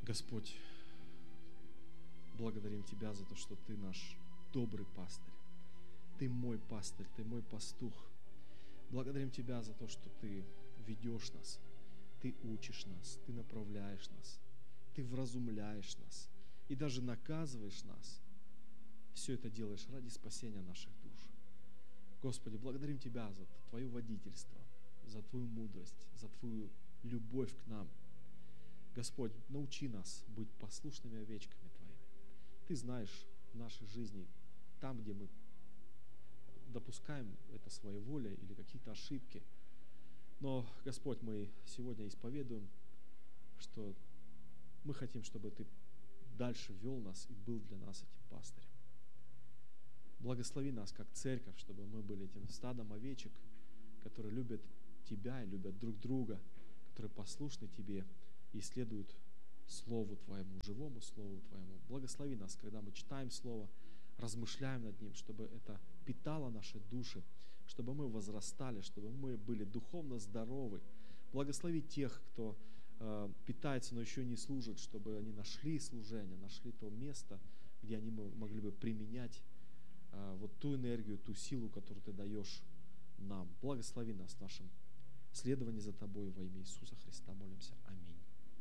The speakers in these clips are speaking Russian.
Господь, благодарим Тебя за то, что Ты наш добрый пастырь. Ты мой пастырь, Ты мой пастух. Благодарим Тебя за то, что Ты ведешь нас, Ты учишь нас, Ты направляешь нас, Ты вразумляешь нас и даже наказываешь нас. Все это делаешь ради спасения наших душ. Господи, благодарим Тебя за Твое водительство, за Твою мудрость, за Твою любовь к нам. Господь, научи нас быть послушными овечками Твоими. Ты знаешь в нашей жизни, там, где мы допускаем это своеволие или какие-то ошибки. Но, Господь, мы сегодня исповедуем, что мы хотим, чтобы Ты дальше вел нас и был для нас этим пастырем. Благослови нас как церковь, чтобы мы были этим стадом овечек, которые любят Тебя и любят друг друга, которые послушны Тебе и следуют Слову Твоему, живому Слову Твоему. Благослови нас, когда мы читаем Слово, размышляем над ним, чтобы это питало наши души, чтобы мы возрастали, чтобы мы были духовно здоровы. Благослови тех, кто питается, но еще не служит, чтобы они нашли служение, нашли то место, где они могли бы применять вот ту энергию, ту силу, которую Ты даешь нам. Благослови нас в нашем следовании за Тобой во имя Иисуса Христа. Молимся. Аминь.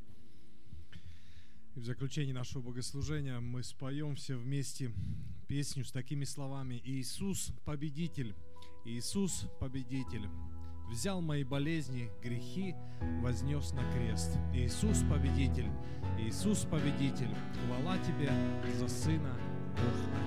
И в заключении нашего богослужения мы споем все вместе песню с такими словами: «Иисус победитель, Иисус победитель, взял мои болезни, грехи, вознес на крест. Иисус победитель, Иисус победитель, хвала Тебе за Сына Бог».